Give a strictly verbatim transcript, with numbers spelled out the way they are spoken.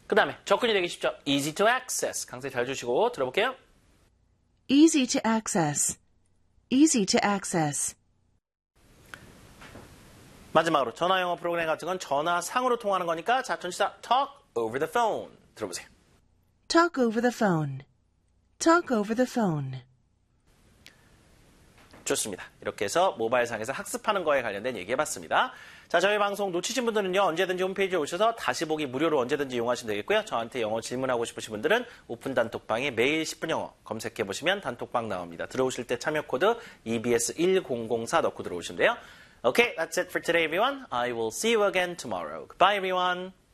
그 다음에 접근이 되기 쉽죠. easy to access. 강세 잘 주시고 들어볼게요. Easy to access. Easy to access. 마지막으로 전화 영어 프로그램 같은 건 전화상으로 통하는 거니까 자, 전치사 talk over the phone. 들어보세요. Talk over the phone. Talk over the phone. 좋습니다. 이렇게 해서 모바일상에서 학습하는 거에 관련된 얘기해봤습니다. 자, 저희 방송 놓치신 분들은요. 언제든지 홈페이지에 오셔서 다시 보기 무료로 언제든지 이용하시면 되겠고요. 저한테 영어 질문하고 싶으신 분들은 오픈 단톡방에 매일 십 분 영어 검색해보시면 단톡방 나옵니다. 들어오실 때 참여 코드 이비에스 천사 넣고 들어오시면 돼요. Okay, that's it for today, everyone. I will see you again tomorrow. Goodbye, everyone.